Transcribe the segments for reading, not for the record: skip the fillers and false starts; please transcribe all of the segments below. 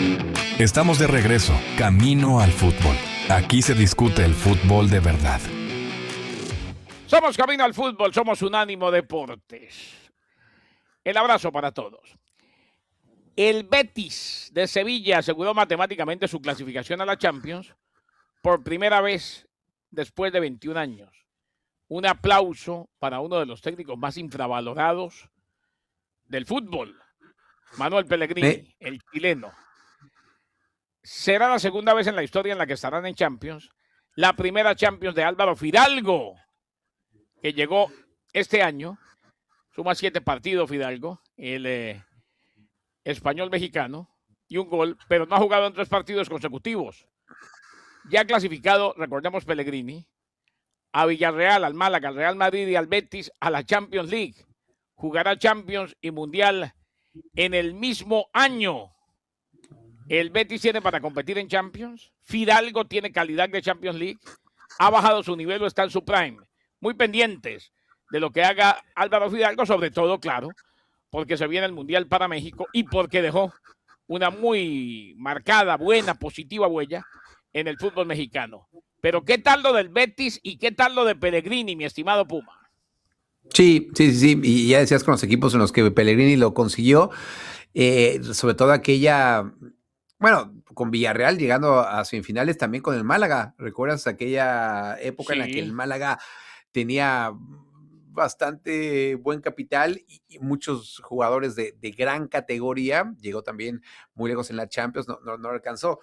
Estamos de regreso, camino al fútbol. Aquí se discute el fútbol de verdad. Somos Camino al Fútbol, somos Unánimo Deportes. El abrazo para todos. El Betis de Sevilla aseguró matemáticamente su clasificación a la Champions por primera vez después de 21 años. Un aplauso para uno de los técnicos más infravalorados del fútbol, Manuel Pellegrini, el chileno. Será la segunda vez en la historia en la que estarán en Champions. La primera Champions de Álvaro Fidalgo, que llegó este año. Suma 7 partidos Fidalgo, el español mexicano, y un gol, pero no ha jugado en 3 partidos consecutivos. Ya ha clasificado, recordemos Pellegrini, a Villarreal, al Málaga, al Real Madrid y al Betis a la Champions League. Jugará Champions y Mundial en el mismo año. El Betis tiene para competir en Champions. Fidalgo tiene calidad de Champions League. Ha bajado su nivel o está en su prime. Muy pendientes de lo que haga Álvaro Fidalgo, sobre todo, claro, porque se viene el Mundial para México y porque dejó una muy marcada, buena, positiva huella en el fútbol mexicano. Pero ¿qué tal lo del Betis y qué tal lo de Pellegrini, mi estimado Puma? Sí, y ya decías con los equipos en los que Pellegrini lo consiguió, sobre todo aquella, bueno, con Villarreal llegando a semifinales, también con el Málaga. ¿Recuerdas aquella época en la que el Málaga tenía bastante buen capital y muchos jugadores de gran categoría? Llegó también muy lejos en la Champions, no alcanzó.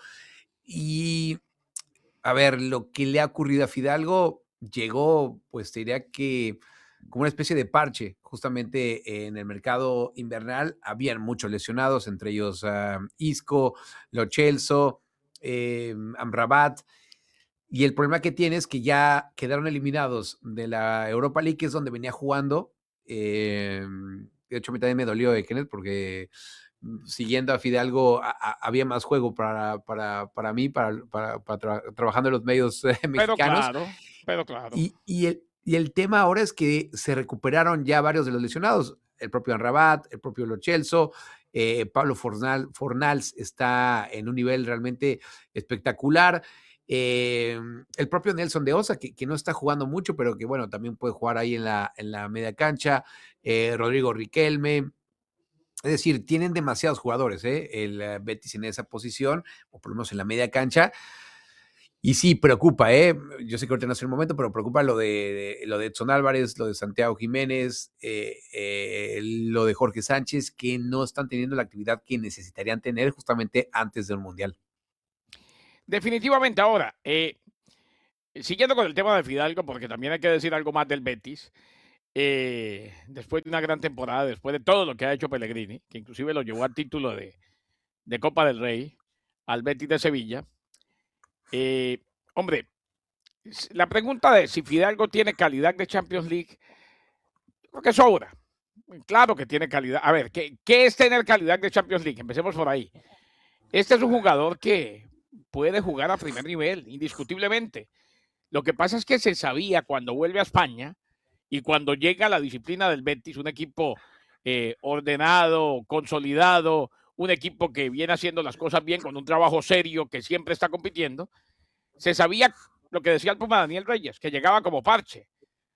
Y a ver, lo que le ha ocurrido a Fidalgo llegó, pues te diría que como una especie de parche. Justamente en el mercado invernal habían muchos lesionados, entre ellos Isco, Lo Celso, Amrabat. Y el problema que tiene es que ya quedaron eliminados de la Europa League, que es donde venía jugando. De hecho, a mí también me dolió, Kenneth, porque siguiendo a Fidalgo había más juego para mí, trabajando en los medios mexicanos. Pero claro. Y el tema ahora es que se recuperaron ya varios de los lesionados. El propio Amrabat, el propio Lo Celso, Pablo Fornals está en un nivel realmente espectacular. El propio Nelson de Osa, que no está jugando mucho, pero que bueno, también puede jugar ahí en la media cancha. Rodrigo Riquelme. Es decir, tienen demasiados jugadores, el Betis en esa posición, o por lo menos en la media cancha. Y sí, preocupa, yo sé que ahorita no es el momento, pero preocupa lo de Edson Álvarez, lo de Santiago Jiménez, lo de Jorge Sánchez, que no están teniendo la actividad que necesitarían tener justamente antes del Mundial. Definitivamente. Ahora, siguiendo con el tema de Fidalgo, porque también hay que decir algo más del Betis, después de una gran temporada, después de todo lo que ha hecho Pellegrini, que inclusive lo llevó al título de Copa del Rey, al Betis de Sevilla. Hombre, la pregunta de si Fidalgo tiene calidad de Champions League, creo que sobra. Claro que tiene calidad. A ver, ¿qué es tener calidad de Champions League? Empecemos por ahí. Este es un jugador que puede jugar a primer nivel, indiscutiblemente. Lo que pasa es que se sabía cuando vuelve a España y cuando llega a la disciplina del Betis, un equipo ordenado, consolidado, un equipo que viene haciendo las cosas bien, con un trabajo serio, que siempre está compitiendo, se sabía lo que decía el Puma Daniel Reyes, que llegaba como parche.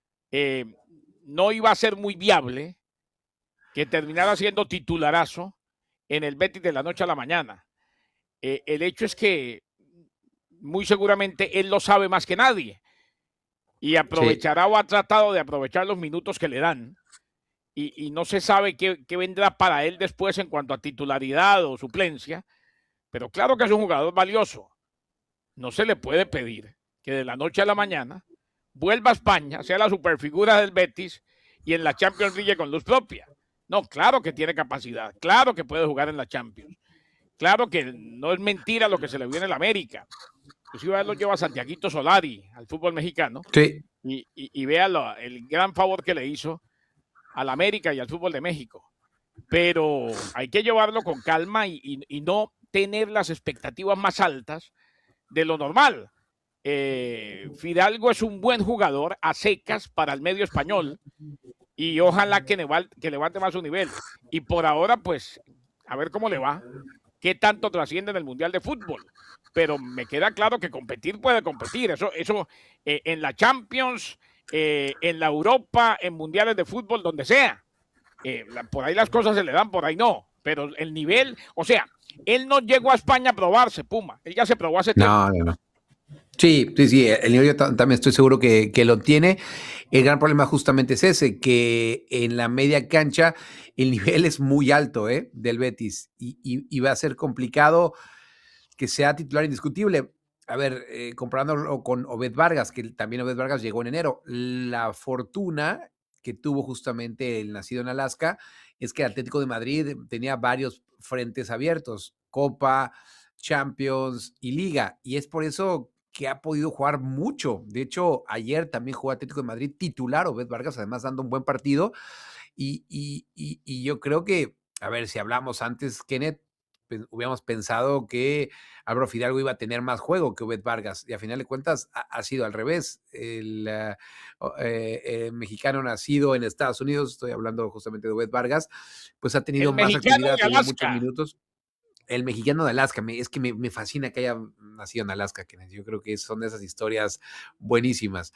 No iba a ser muy viable que terminara siendo titularazo en el Betis de la noche a la mañana. El hecho es que muy seguramente él lo sabe más que nadie y aprovechará o ha tratado de aprovechar los minutos que le dan y no se sabe qué vendrá para él después en cuanto a titularidad o suplencia, pero claro que es un jugador valioso. No se le puede pedir que de la noche a la mañana vuelva a España, sea la superfigura del Betis y en la Champions League con luz propia. No, claro que tiene capacidad, claro que puede jugar en la Champions, claro que no es mentira lo que se le vio en el América. Inclusive a él lo lleva Santiaguito Solari al fútbol mexicano. Sí. Y vea el gran favor que le hizo al América y al fútbol de México. Pero hay que llevarlo con calma y no tener las expectativas más altas de lo normal. Fidalgo es un buen jugador a secas para el medio español y ojalá que levante más su nivel. Y por ahora, pues, a ver cómo le va qué tanto trasciende en el Mundial de Fútbol. Pero me queda claro que competir puede competir. Eso en la Champions, en la Europa, en mundiales de fútbol, donde sea. Por ahí las cosas se le dan, por ahí no. Pero el nivel, o sea, él no llegó a España a probarse, Puma. Él ya se probó hace tiempo. No. Sí, el nivel yo también estoy seguro que lo tiene. El gran problema justamente es ese, que en la media cancha el nivel es muy alto del Betis y va a ser complicado que sea titular indiscutible. A ver, comparándolo con Obed Vargas, que también Obed Vargas llegó en enero. La fortuna que tuvo justamente el nacido en Alaska es que el Atlético de Madrid tenía varios frentes abiertos, Copa, Champions y Liga, y es por eso que ha podido jugar mucho. De hecho, ayer también jugó Atlético de Madrid titular, Obed Vargas, además dando un buen partido, y yo creo que, a ver, si hablamos antes, Kenneth, hubiéramos pensado que Álvaro Fidalgo iba a tener más juego que Obed Vargas, y a final de cuentas ha sido al revés. El mexicano nacido en Estados Unidos, estoy hablando justamente de Obed Vargas, pues ha tenido más actividad, ha tenido muchos minutos. El mexicano de Alaska, es que me fascina que haya nacido en Alaska, Kenneth. Yo creo que son de esas historias buenísimas.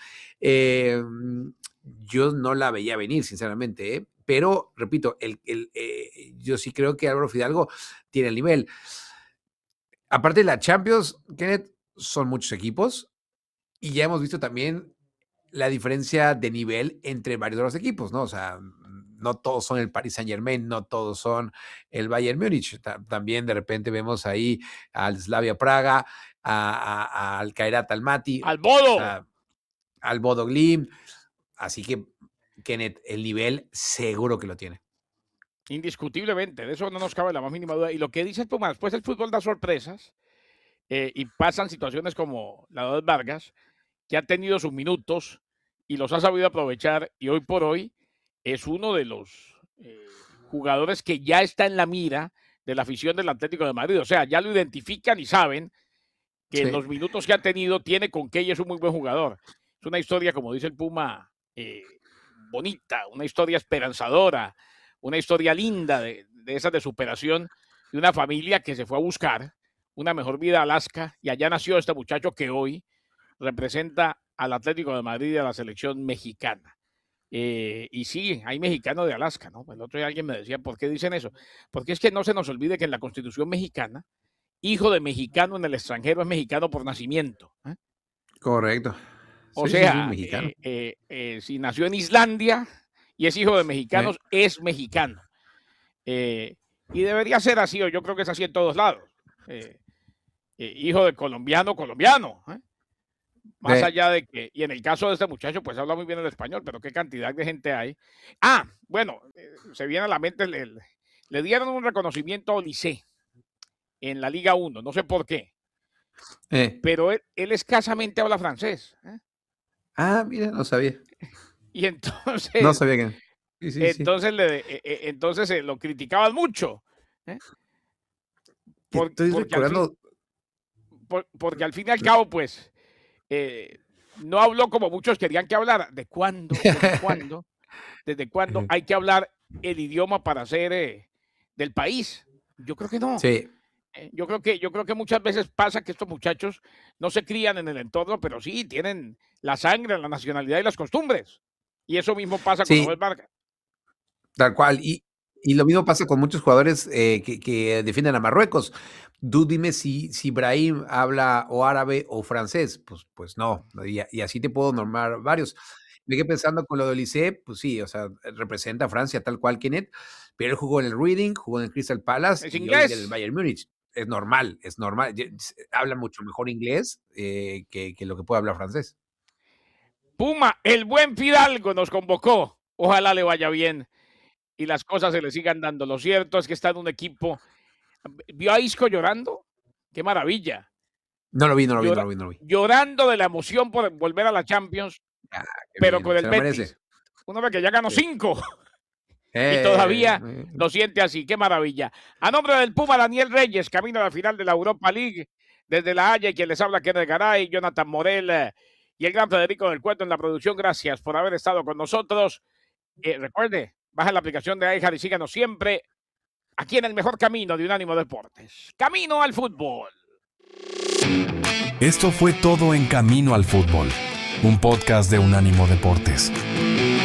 Yo no la veía venir, sinceramente, pero, repito, yo sí creo que Álvaro Fidalgo tiene el nivel. Aparte de la Champions, Kenneth, son muchos equipos y ya hemos visto también la diferencia de nivel entre varios de los equipos, ¿no? O sea, no todos son el Paris Saint-Germain, no todos son el Bayern Múnich. También de repente vemos ahí al Slavia Praga, al Kairat Almaty, al Bodo, al Bodo Glimt. Así que, Kenneth, el nivel seguro que lo tiene. Indiscutiblemente, de eso no nos cabe la más mínima duda. Y lo que dice Puma, después el fútbol da sorpresas y pasan situaciones como la de Obed Vargas, que ha tenido sus minutos y los ha sabido aprovechar, y hoy por hoy es uno de los jugadores que ya está en la mira de la afición del Atlético de Madrid. O sea, ya lo identifican y saben que en los minutos que ha tenido tiene con qué y es un muy buen jugador. Es una historia, como dice el Puma, bonita, una historia esperanzadora, una historia linda de esas de superación de una familia que se fue a buscar una mejor vida a Alaska, y allá nació este muchacho que hoy representa al Atlético de Madrid y a la selección mexicana. Y sí, hay mexicanos de Alaska, ¿no? El otro día alguien me decía, ¿por qué dicen eso? Porque es que no se nos olvide que en la Constitución mexicana, hijo de mexicano en el extranjero es mexicano por nacimiento. Correcto. O sea, mexicano. Si nació en Islandia y es hijo de mexicanos, es mexicano. Y debería ser así, o yo creo que es así en todos lados. Hijo de colombiano. Más allá de que, y en el caso de este muchacho, pues habla muy bien el español, pero qué cantidad de gente hay. Bueno, se viene a la mente, le dieron un reconocimiento a Olise en la Liga 1, no sé por qué. Pero él escasamente habla francés. Mira, no sabía. Y entonces... No sabía que... Sí, entonces lo criticaban mucho. Porque al fin y al cabo, pues, no habló como muchos querían que hablara. ¿Desde cuándo hay que hablar el idioma para ser del país? Yo creo que no. Sí. Yo creo que muchas veces pasa que estos muchachos no se crían en el entorno, pero sí tienen la sangre, la nacionalidad y las costumbres. Y eso mismo pasa con Obed Vargas. Tal cual. Y lo mismo pasa con muchos jugadores que defienden a Marruecos. Tú dime si Brahim habla o árabe o francés. Pues no. Y así te puedo nombrar varios. Me quedé pensando con lo de Olise, pues sí, o sea, representa a Francia tal cual, Kenneth, pero él jugó en el Reading, jugó en el Crystal Palace y hoy en el Bayern Múnich. Es normal. Habla mucho mejor inglés que lo que puede hablar francés. Puma, el buen Fidalgo nos convocó. Ojalá le vaya bien y las cosas se le sigan dando. Lo cierto es que está en un equipo. ¿Vio a Isco llorando? ¡Qué maravilla! No lo vi. Llorando de la emoción por volver a la Champions, pero bien, con el Betis. Un hombre que ya ganó 5 y todavía lo siente así. ¡Qué maravilla! A nombre del Puma, Daniel Reyes, camino a la final de la Europa League. Desde La Haya, y quien les habla, Kenneth Garay, Jonathan Morel y el gran Federico del Cuento en la producción. Gracias por haber estado con nosotros. Recuerde, baja la aplicación de iHeart y síganos siempre aquí en el mejor camino de Unánimo Deportes. Camino al fútbol. Esto fue todo en Camino al Fútbol, un podcast de Unánimo Deportes.